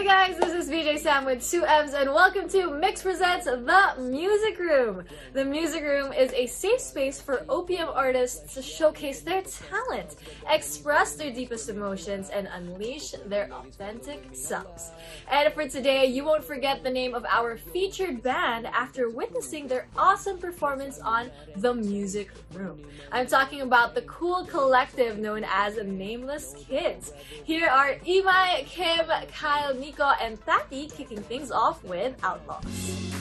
guys, this is VJ Sam with 2Ms and welcome to Mix Presents The Music Room. The Music Room is a safe space for OPM artists to showcase their talent, express their deepest emotions, and unleash their authentic selves. And for today, you won't forget the name of our featured band after witnessing their awesome performance on The Music Room. I'm talking about the cool collective known as Nameless Kids. Here are Imai, Kim, Kyle, Nico, and Tati kicking things off with Outlaws.